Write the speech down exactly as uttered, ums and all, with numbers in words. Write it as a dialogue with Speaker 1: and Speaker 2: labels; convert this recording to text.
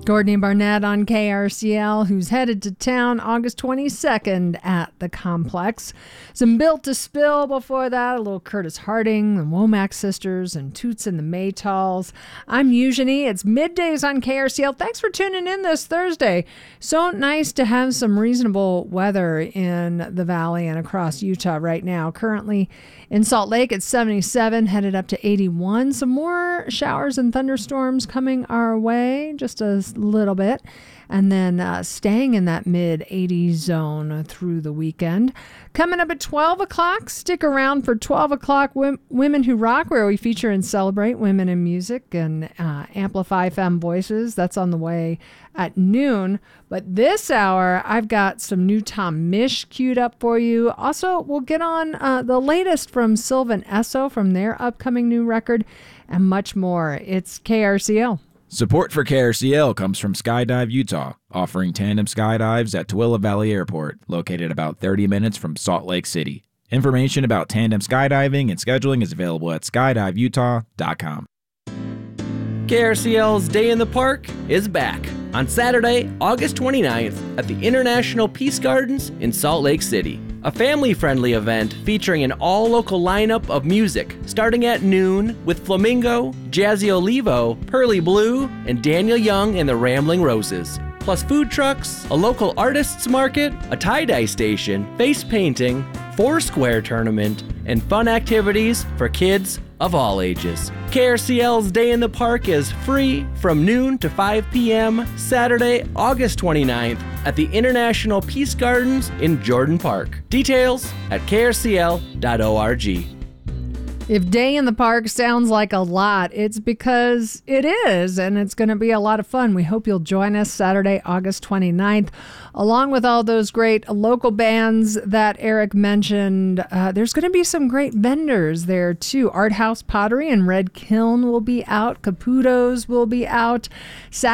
Speaker 1: Courtney Barnett on K R C L, who's headed to town August twenty-second at the Complex. Some Built to Spill before that, a little Curtis Harding, the Womack Sisters, and Toots and the Maytals. I'm Eugenie. It's middays on K R C L. Thanks for tuning in this Thursday. So nice to have some reasonable weather in the valley and across Utah right now. Currently in Salt Lake, it's seventy-seven, headed up to eighty-one. Some more showers and thunderstorms coming our way, just a little bit, and then uh, staying in that mid eighties zone through the weekend. Coming up at twelve o'clock, stick around for twelve o'clock Wim- Women Who Rock, where we feature and celebrate women in music and uh, amplify femme voices. That's on the way at noon. But this hour, I've got some new Tom Misch queued up for you. Also, we'll get on uh, the latest from Sylvan Esso from their upcoming new record and much more. It's K R C L.
Speaker 2: Support for K R C L comes from Skydive Utah, offering tandem skydives at Tooele Valley Airport, located about thirty minutes from Salt Lake City. Information about tandem skydiving and scheduling is available at skydive utah dot com.
Speaker 3: K R C L's Day in the Park is back on Saturday, August twenty-ninth at the International Peace Gardens in Salt Lake City. A family-friendly event featuring an all-local lineup of music starting at noon with Flamingo, Jazzy Olivo, Pearly Blue, and Daniel Young and the Rambling Roses. Plus food trucks, a local artists market, a tie-dye station, face painting, Foursquare tournament, and fun activities for kids of all ages. K R C L's Day in the Park is free from noon to five p.m. Saturday, August twenty-ninth at the International Peace Gardens in Jordan Park. Details at k r c l dot org.
Speaker 1: If Day in the Park sounds like a lot, it's because it is, and it's going to be a lot of fun. We hope you'll join us Saturday, August twenty-ninth, along with all those great local bands that Eric mentioned. Uh, there's going to be some great vendors there, too. Art House Pottery and Red Kiln will be out. Caputo's will be out. Saturday